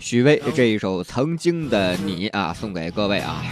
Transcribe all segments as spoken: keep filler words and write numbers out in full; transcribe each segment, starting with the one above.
许巍这一首《曾经的你》啊，送给各位啊。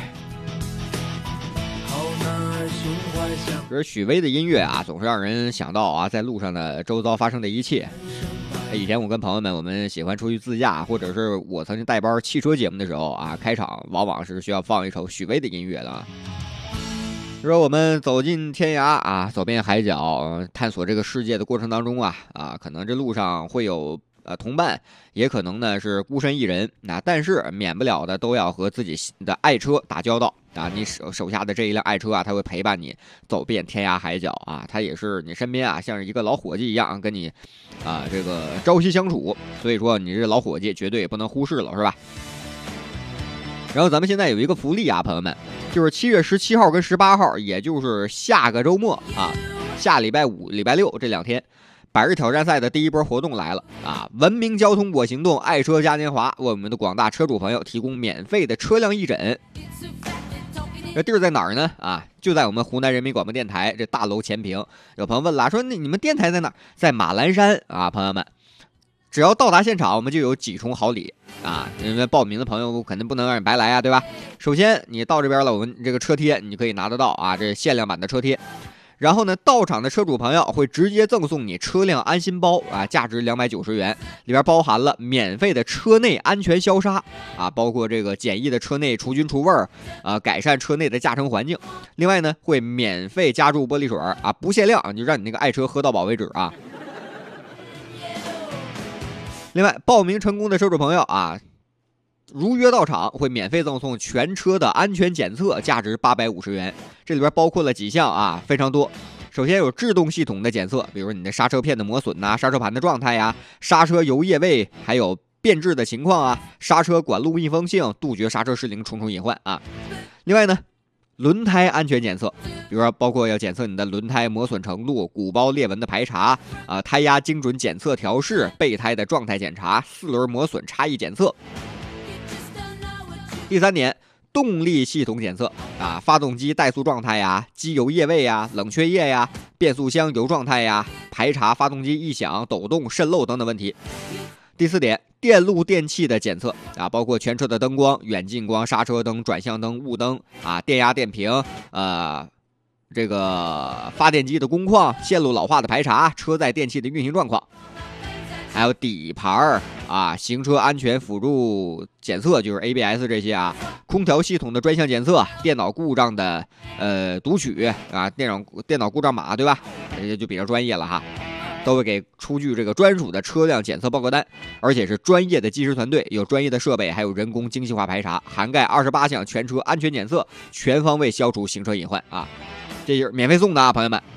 而许巍的音乐啊，总是让人想到啊，在路上的周遭发生的一切。以前我跟朋友们，我们喜欢出去自驾，或者是我曾经带班汽车节目的时候啊，开场往往是需要放一首许巍的音乐的啊。说我们走进天涯啊，走遍海角，探索这个世界的过程当中啊啊，可能这路上会有呃同伴，也可能呢是孤身一人，那但是免不了的都要和自己的爱车打交道啊。你手手下的这一辆爱车啊，它会陪伴你走遍天涯海角啊，它也是你身边啊，像是一个老伙计一样跟你啊这个朝夕相处。所以说你这老伙计绝对也不能忽视了，是吧？然后咱们现在有一个福利啊，朋友们，就是七月十七号跟十八号，也就是下个周末啊，下礼拜五、礼拜六这两天，百日挑战赛的第一波活动来了啊！文明交通我行动，爱车嘉年华为我们的广大车主朋友提供免费的车辆义诊。这地儿在哪儿呢？啊，就在我们湖南人民广播电台这大楼前屏。有朋友问了，说那你们电台在哪儿？在马栏山啊，朋友们。只要到达现场，我们就有几重好礼啊！因为报名的朋友肯定不能让你白来啊，对吧？首先你到这边了，我们这个车贴你可以拿得到啊，这限量版的车贴。然后呢，到场的车主朋友会直接赠送你车辆安心包啊，价值两百九十元，里边包含了免费的车内安全消杀啊，包括这个简易的车内除菌除味儿啊，改善车内的驾乘环境。另外呢，会免费加注玻璃水啊，不限量，就让你那个爱车喝到饱为止啊。另外，报名成功的车主朋友啊，如约到场会免费赠送全车的安全检测，价值八百五十元。这里边包括了几项啊，非常多。首先有制动系统的检测，比如你的刹车片的磨损呐、刹车盘的状态呀、刹车油液位，还有变质的情况啊，刹车管路密封性，杜绝刹车失灵，重重隐患啊。另外呢，轮胎安全检测，比如说包括要检测你的轮胎磨损程度、鼓包裂纹的排查啊、胎压精准检测调试、备胎的状态检查、四轮磨损差异检测。第三点，动力系统检测啊，发动机怠速状态呀、机油液位呀、冷却液呀、变速箱油状态呀，排查发动机异响、抖动、渗漏等等问题。第四点，电路电器的检测啊，包括全车的灯光、远近光、刹车灯、转向灯、雾灯啊、电压、电瓶，呃，这个发电机的工况、线路老化的排查、车载电器的运行状况，还有底盘啊、行车安全辅助检测，就是 A B S 这些啊，空调系统的专项检测、电脑故障的呃读取啊，电脑电脑故障码，对吧？这些就比较专业了哈。都会给出具这个专属的车辆检测报告单，而且是专业的技师团队，有专业的设备，还有人工精细化排查，涵盖二十八项全车安全检测，全方位消除行车隐患啊！这就是免费送的啊，朋友们。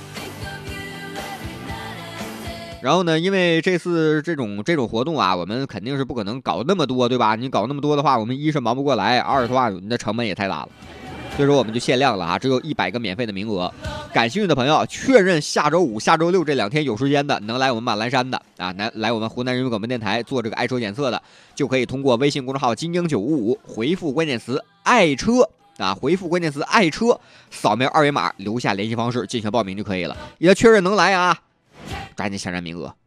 然后呢，因为这次这种这种活动啊，我们肯定是不可能搞那么多，对吧？你搞那么多的话，我们一是忙不过来，二的话你的成本也太大了。所以说我们就限量了啊，只有一百个免费的名额。感兴趣的朋友确认下周五、下周六这两天有时间的，能来我们马栏山的啊，来来我们湖南人民广播电台做这个爱车检测的，就可以通过微信公众号金鹰九五五回复关键词爱车啊，回复关键词爱车，扫描二维码留下联系方式进行报名就可以了。也确认能来啊，抓紧抢占名额。